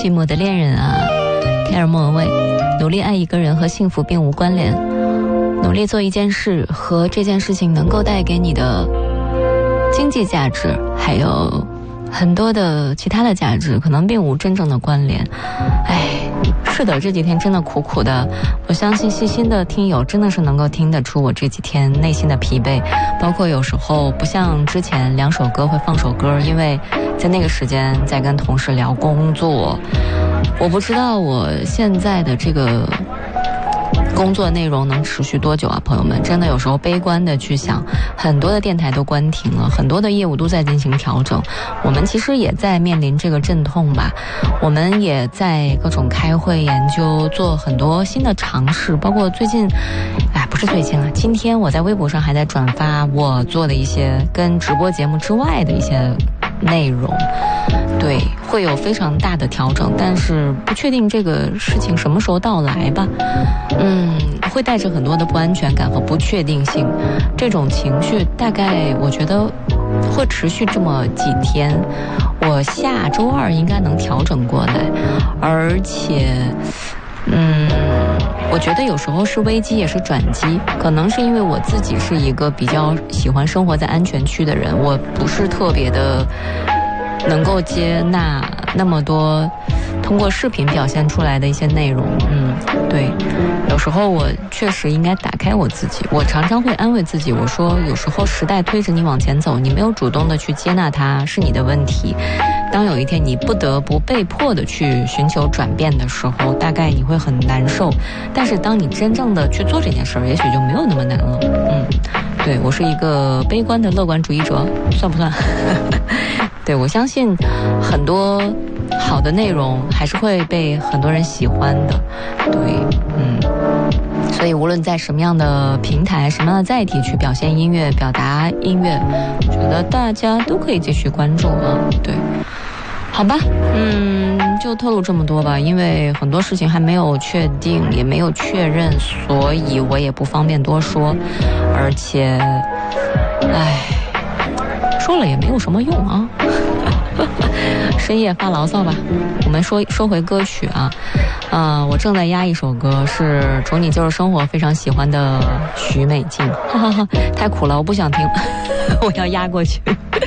寂寞的恋人啊，凯尔莫文蔚。努力爱一个人和幸福并无关联，努力做一件事和这件事情能够带给你的经济价值还有很多的其他的价值可能并无真正的关联。是的，这几天真的苦苦的，我相信细心的听友真的是能够听得出我这几天内心的疲惫，包括有时候不像之前2首歌会放首歌，因为在那个时间在跟同事聊工作。我不知道我现在的这个工作内容能持续多久啊，朋友们，真的有时候悲观的去想，很多的电台都关停了，很多的业务都在进行调整，我们其实也在面临这个阵痛吧，我们也在各种开会研究，做很多新的尝试，包括最近不是最近了，今天我在微博上还在转发我做的一些跟直播节目之外的一些内容，对，会有非常大的调整，但是不确定这个事情什么时候到来吧。会带着很多的不安全感和不确定性，这种情绪大概我觉得会持续这么几天，我下周2应该能调整过来，而且我觉得有时候是危机也是转机，可能是因为我自己是一个比较喜欢生活在安全区的人，我不是特别的能够接纳那么多通过视频表现出来的一些内容。对，有时候我确实应该打开我自己，我常常会安慰自己，我说有时候时代推着你往前走，你没有主动的去接纳它是你的问题，当有一天你不得不被迫的去寻求转变的时候，大概你会很难受，但是当你真正的去做这件事儿，也许就没有那么难了。对，我是一个悲观的乐观主义者，算不算？对，我相信很多好的内容还是会被很多人喜欢的。对，所以无论在什么样的平台、什么样的载体去表现音乐、表达音乐，我觉得大家都可以继续关注啊。对，好吧，就透露这么多吧，因为很多事情还没有确定，也没有确认，所以我也不方便多说，而且，说了也没有什么用啊。深夜发牢骚吧，我们说回歌曲啊。我正在压一首歌，是《宠你就是生活》非常喜欢的许美静，太苦了，我不想听，我要压过去。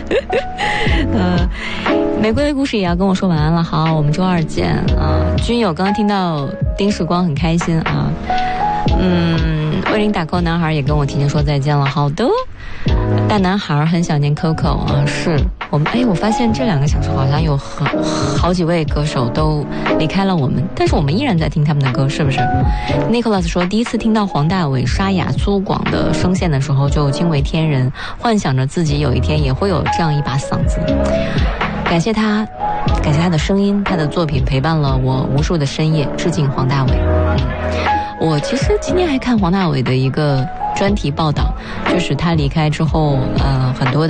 玫瑰的故事也要跟我说晚安了，好，我们周2见啊。君友刚刚听到丁世光很开心啊。为您打 call 男孩也跟我提前说再见了，好的。大男孩很想念 Coco 啊，是我们我发现这2个小时好像有好几位歌手都离开了我们，但是我们依然在听他们的歌，是不是？ Nicholas 说第一次听到黄大炜沙哑粗犷的声线的时候就惊为天人，幻想着自己有一天也会有这样一把嗓子。感谢他的声音，他的作品陪伴了我无数的深夜，致敬黄大炜。我其实今天还看黄大炜的一个专题报道，就是他离开之后，很多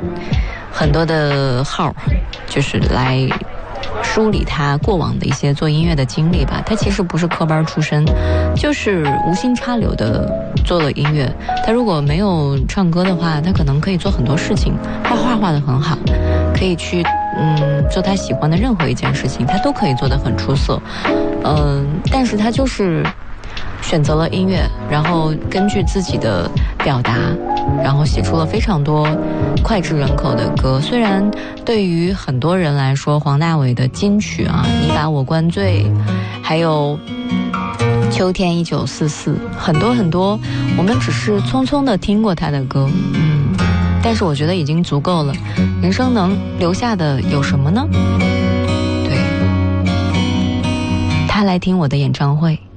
的号就是来梳理他过往的一些做音乐的经历吧。他其实不是科班出身，就是无心插柳的做了音乐。他如果没有唱歌的话，他可能可以做很多事情，画画画得很好，可以去做他喜欢的任何一件事情，他都可以做得很出色。但是他就是选择了音乐，然后根据自己的表达，然后写出了非常多脍炙人口的歌。虽然对于很多人来说，黄大炜的金曲啊，你把我灌醉，还有秋天1944，很多我们只是匆匆的听过他的歌，但是我觉得已经足够了。人生能留下的有什么呢？对，他来听我的演唱会。